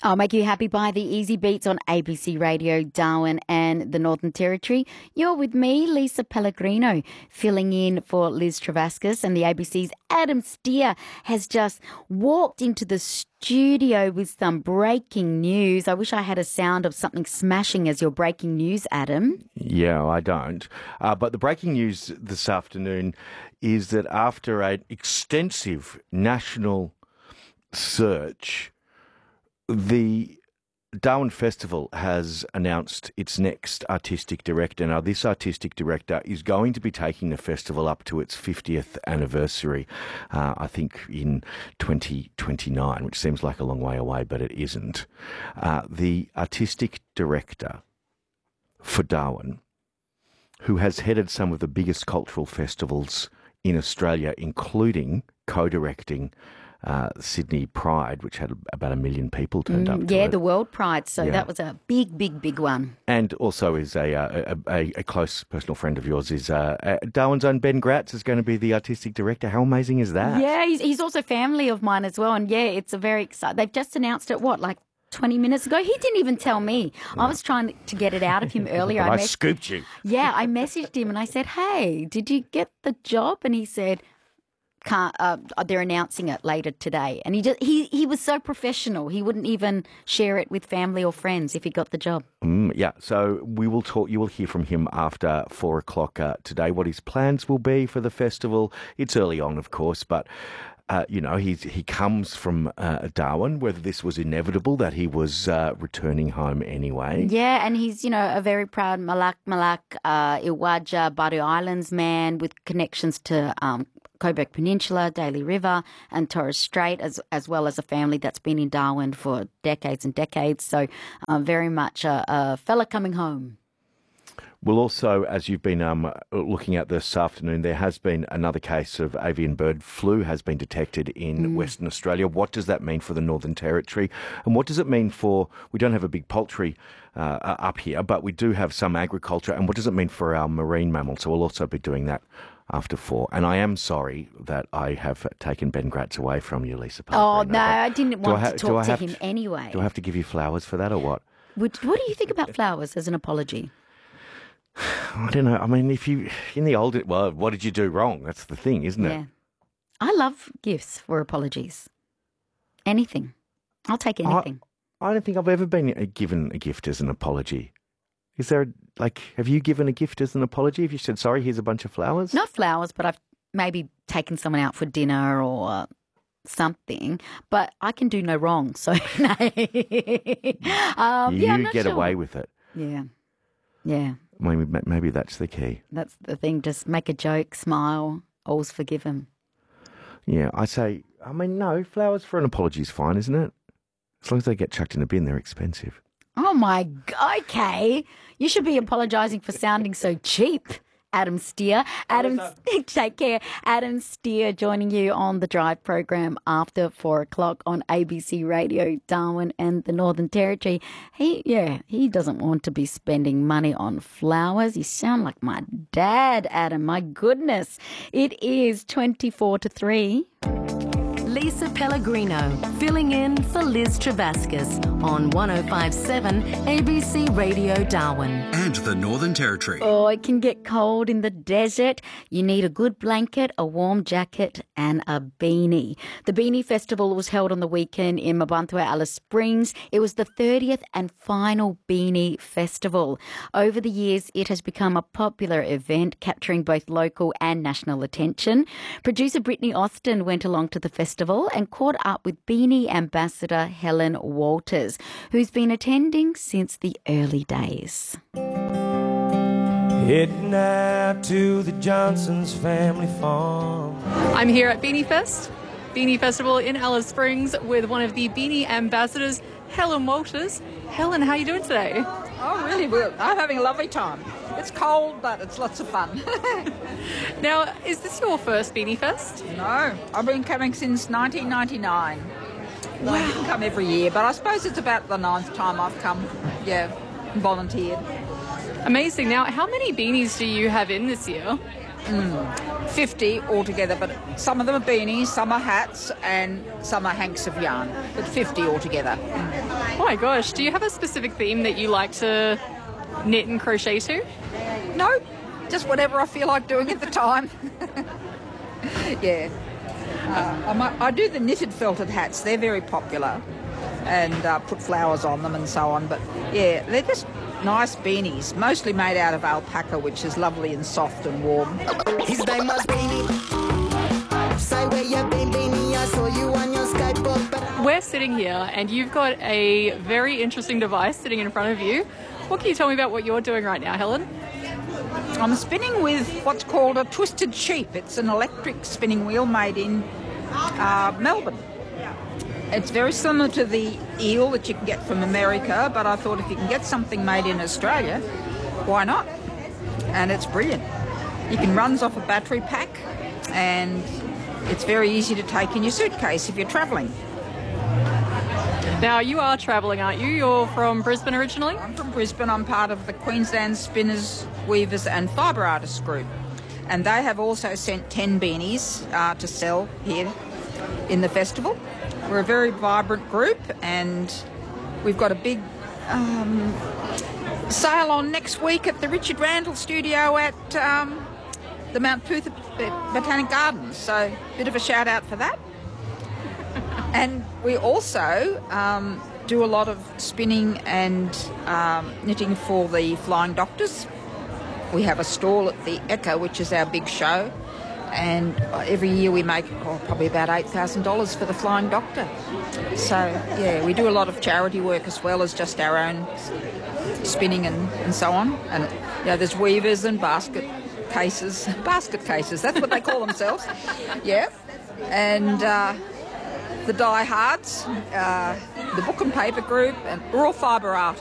I'll make you happy by the Easy Beats on ABC Radio, Darwin and the Northern Territory. You're with me, Lisa Pellegrino, filling in for Liz Travascus, and the ABC's Adam Steer has just walked into the studio with some breaking news. I wish I had a sound of something smashing as your breaking news, Adam. Yeah, I don't. But the breaking news this afternoon is that after an extensive national search, the Darwin Festival has announced its next artistic director. Now, this artistic director is going to be taking the festival up to its 50th anniversary, I think in 2029, which seems like a long way away, but it isn't. The artistic director for Darwin, who has headed some of the biggest cultural festivals in Australia, including co-directing Sydney Pride, which had about 1 million people turned up to it. The World Pride. So that was a big one. And also is a close personal friend of yours is Darwin's own Ben Gratz is going to be the artistic director. How amazing is that? Yeah, he's also family of mine as well. And it's a very exciting. They've just announced it, 20 minutes ago? He didn't even tell me. I was trying to get it out of him earlier. I scooped you. Yeah, I messaged him and I said, "Hey, did you get the job?" And he said, they're announcing it later today. And he was so professional. He wouldn't even share it with family or friends if he got the job. So we will talk. You will hear from him after 4 o'clock today, what his plans will be for the festival. It's early on, of course, but he comes from Darwin, whether this was inevitable that he was returning home anyway. Yeah, and he's, a very proud Malak, Iwaja, Baru Islands man with connections to Coburg Peninsula, Daly River and Torres Strait, as well as a family that's been in Darwin for decades and decades. So very much a fella coming home. Well, also, as you've been looking at this afternoon, there has been another case of avian bird flu has been detected in Western Australia. What does that mean for the Northern Territory? And what does it mean we don't have a big poultry up here, but we do have some agriculture. And what does it mean for our marine mammals? So we'll also be doing that after 4. And I am sorry that I have taken Ben Gratz away from you, Lisa Pellegrino. Oh, no, I didn't want to talk to him anyway. Do I have to give you flowers for that or what? What do you think about flowers as an apology? I don't know. I mean, what did you do wrong? That's the thing, isn't it? Yeah. I love gifts for apologies. Anything. I'll take anything. I don't think I've ever been given a gift as an apology. Is there, have you given a gift as an apology? Have you said, sorry, here's a bunch of flowers? Not flowers, but I've maybe taken someone out for dinner or something, but I can do no wrong. So, no. You get away with it. Yeah. Yeah. Maybe that's the key. That's the thing. Just make a joke, smile, all's forgiven. Yeah, no, flowers for an apology is fine, isn't it? As long as they get chucked in a bin, they're expensive. Oh, my God. Okay. You should be apologising for sounding so cheap, Adam Steer. Take care. Adam Steer joining you on the Drive program after 4 o'clock on ABC Radio, Darwin and the Northern Territory. He doesn't want to be spending money on flowers. You sound like my dad, Adam. My goodness. It is 24 to 3. Lisa Pellegrino, filling in for Liz Travascus on 105.7 ABC Radio Darwin. And the Northern Territory. Oh, it can get cold in the desert. You need a good blanket, a warm jacket and a beanie. The Beanie Festival was held on the weekend in Mparntwe, Alice Springs. It was the 30th and final Beanie Festival. Over the years, it has become a popular event, capturing both local and national attention. Producer Brittany Austin went along to the festival and caught up with Beanie Ambassador Helen Walters, who's been attending since the early days. Heading out to the Johnson's family farm. I'm here at Beanie Festival in Alice Springs with one of the Beanie Ambassadors, Helen Walters. Helen, how are you doing today? Oh, really well. I'm having a lovely time. It's cold, but it's lots of fun. Now, is this your first Beanie Fest? No, I've been coming since 1999. Wow. I didn't come every year, but I suppose it's about the 9th time I've come, volunteered. Amazing. Now, how many beanies do you have in this year? 50 altogether, but some of them are beanies, some are hats, and some are hanks of yarn, but 50 altogether. Oh my gosh, do you have a specific theme that you like to knit and crochet to? No, just whatever I feel like doing at the time. Yeah. I do the knitted felted hats. They're very popular, and put flowers on them and so on. But yeah, they're just nice beanies, mostly made out of alpaca, which is lovely and soft and warm. His name was Beanie. Say where you been, Beanie. I saw you on your skateboard. But We're sitting here and you've got a very interesting device sitting in front of you. What can you tell me about what you're doing right now, Helen? I'm spinning with what's called a twisted sheep. It's an electric spinning wheel made in Melbourne. It's very similar to the eel that you can get from America, but I thought if you can get something made in Australia, why not? And it's brilliant. You can runs off a battery pack, and it's very easy to take in your suitcase if you're travelling. Now, you are travelling, aren't you? You're from Brisbane originally? I'm from Brisbane. I'm part of the Queensland Spinners, Weavers and Fibre Artists group. And they have also sent 10 beanies to sell here in the festival. We're a very vibrant group, and we've got a big sale on next week at the Richard Randall studio at the Mount Pootha Botanic Gardens. So a bit of a shout out for that. And we also do a lot of spinning and knitting for the Flying Doctors. We have a stall at the Echo, which is our big show, and every year we make probably about $8,000 for the Flying Doctor. So, yeah, we do a lot of charity work as well as just our own spinning and so on. And, you know, there's weavers and basket cases, that's what they call themselves. Yeah. And the Die Hards, the Book and Paper Group, and we're all fibre artists.